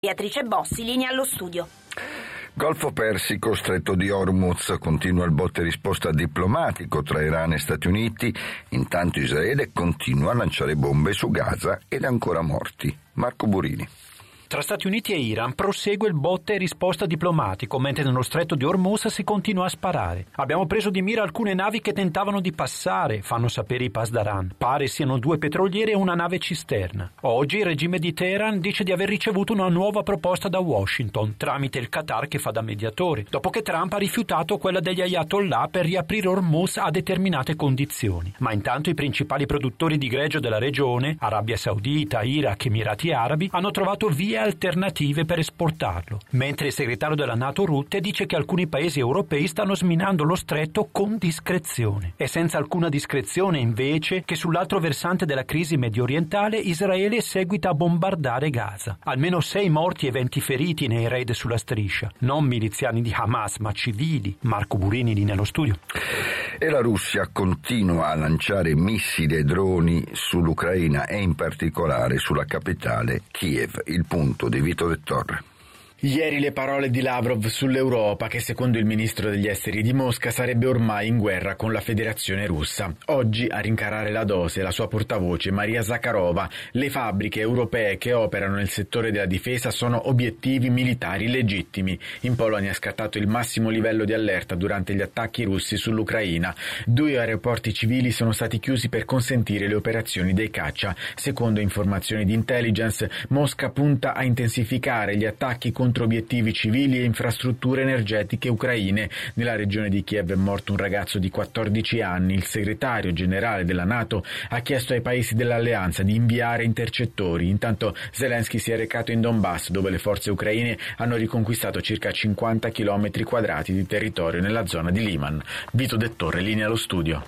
Beatrice Bossi, linea allo studio. Golfo Persico, Stretto di Hormuz, continua il botte e risposta diplomatico tra Iran e Stati Uniti, intanto Israele continua a lanciare bombe su Gaza ed ancora morti. Marco Burini. Tra Stati Uniti e Iran prosegue il botte e risposta diplomatico, mentre nello Stretto di Hormuz si continua a sparare. Abbiamo preso di mira alcune navi che tentavano di passare, fanno sapere i Pasdaran. Pare siano 2 petroliere e una nave cisterna. Oggi il regime di Teheran dice di aver ricevuto una nuova proposta da Washington, tramite il Qatar che fa da mediatore, dopo che Trump ha rifiutato quella degli Ayatollah per riaprire Hormuz a determinate condizioni. Ma intanto i principali produttori di greggio della regione, Arabia Saudita, Iraq e Emirati Arabi, hanno trovato vie alternative per esportarlo, mentre il segretario della NATO Rutte dice che alcuni paesi europei stanno sminando lo stretto con discrezione. È senza alcuna discrezione invece che sull'altro versante della crisi mediorientale Israele seguita a bombardare Gaza. Almeno 6 morti e 20 feriti nei raid sulla striscia, non miliziani di Hamas ma civili. Marco Burini, linea allo studio. E la Russia continua a lanciare missili e droni sull'Ucraina e in particolare sulla capitale Kiev. Il punto di Vito De Torre. Ieri le parole di Lavrov sull'Europa che secondo il ministro degli esteri di Mosca sarebbe ormai in guerra con la Federazione Russa. Oggi a rincarare la dose la sua portavoce Maria Zakharova. Le fabbriche europee che operano nel settore della difesa sono obiettivi militari legittimi. In Polonia è scattato il massimo livello di allerta durante gli attacchi russi sull'Ucraina. 2 aeroporti civili sono stati chiusi per consentire le operazioni dei caccia. Secondo informazioni di intelligence, Mosca punta a intensificare gli attacchi contro obiettivi civili e infrastrutture energetiche ucraine. Nella regione di Kiev è morto un ragazzo di 14 anni. Il segretario generale della NATO ha chiesto ai paesi dell'alleanza di inviare intercettori. Intanto Zelensky si è recato in Donbass, dove le forze ucraine hanno riconquistato circa 50 km quadrati di territorio nella zona di Liman. Vito De Torre, linea allo studio.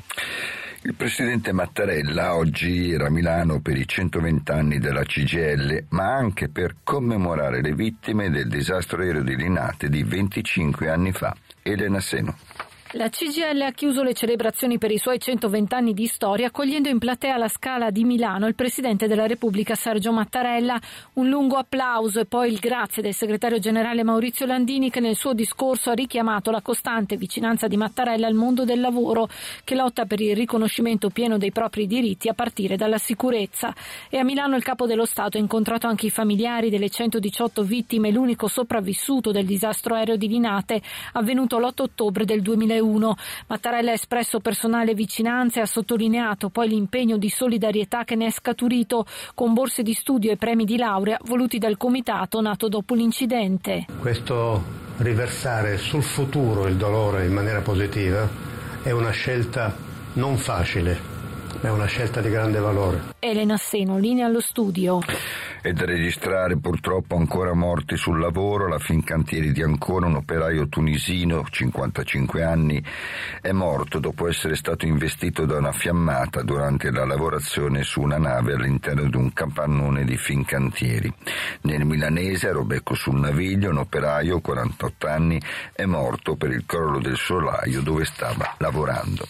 Il presidente Mattarella oggi era a Milano per i 120 anni della CGIL, ma anche per commemorare le vittime del disastro aereo di Linate di 25 anni fa. Elena Seno. La CGIL ha chiuso le celebrazioni per i suoi 120 anni di storia accogliendo in platea alla Scala di Milano il Presidente della Repubblica Sergio Mattarella. Un lungo applauso e poi il grazie del segretario generale Maurizio Landini, che nel suo discorso ha richiamato la costante vicinanza di Mattarella al mondo del lavoro, che lotta per il riconoscimento pieno dei propri diritti a partire dalla sicurezza. E a Milano il Capo dello Stato ha incontrato anche i familiari delle 118 vittime, l'unico sopravvissuto del disastro aereo di Linate avvenuto l'8 ottobre del 2001. Mattarella ha espresso personale vicinanza e ha sottolineato poi l'impegno di solidarietà che ne è scaturito con borse di studio e premi di laurea voluti dal comitato nato dopo l'incidente. Questo riversare sul futuro il dolore in maniera positiva è una scelta non facile, è una scelta di grande valore. Elena Seno, linea allo studio. È da registrare purtroppo ancora morti sul lavoro. La Fincantieri di Ancona, un operaio tunisino, 55 anni, è morto dopo essere stato investito da una fiammata durante la lavorazione su una nave all'interno di un capannone di Fincantieri. Nel milanese, a Robecco sul Naviglio, un operaio, 48 anni, è morto per il crollo del solaio dove stava lavorando.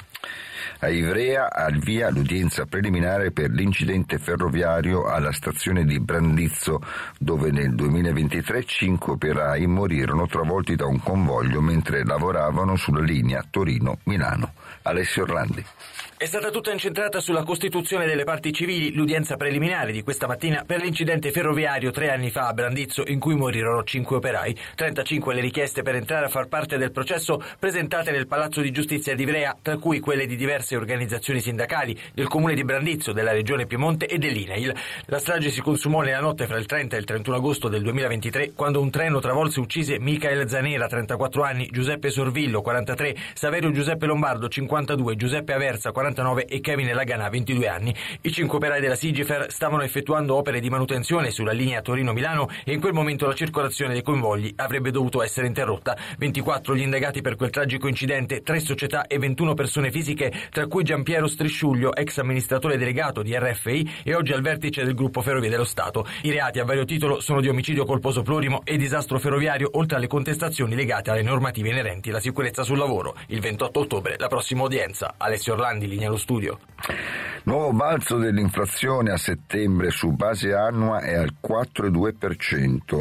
A Ivrea al via l'udienza preliminare per l'incidente ferroviario alla stazione di Brandizzo, dove nel 2023 5 operai morirono travolti da un convoglio mentre lavoravano sulla linea Torino-Milano. Alessio Orlandi. È stata tutta incentrata sulla costituzione delle parti civili l'udienza preliminare di questa mattina per l'incidente ferroviario 3 anni fa a Brandizzo in cui morirono 5 operai. 35 le richieste per entrare a far parte del processo presentate nel Palazzo di Giustizia di Ivrea, tra cui quelle di diverse organizzazioni sindacali, del Comune di Brandizzo, della Regione Piemonte e dell'INAIL. La strage si consumò nella notte fra il 30 e il 31 agosto del 2023, quando un treno travolse e uccise Michael Zanera, 34 anni, Giuseppe Sorvillo, 43, Saverio Giuseppe Lombardo, 52, Giuseppe Aversa, 49 e Kevin Lagana, 22 anni. I 5 operai della Sigifer stavano effettuando opere di manutenzione sulla linea Torino-Milano e in quel momento la circolazione dei convogli avrebbe dovuto essere interrotta. 24 gli indagati per quel tragico incidente, 3 società e 21 persone fisiche, tra cui Giampiero Strisciuglio, ex amministratore delegato di RFI e oggi al vertice del gruppo Ferrovie dello Stato. I reati a vario titolo sono di omicidio colposo plurimo e disastro ferroviario, oltre alle contestazioni legate alle normative inerenti alla sicurezza sul lavoro. Il 28 ottobre la prossima udienza. Alessio Orlandi, linea allo studio. Nuovo balzo dell'inflazione a settembre su base annua è al 4,2%.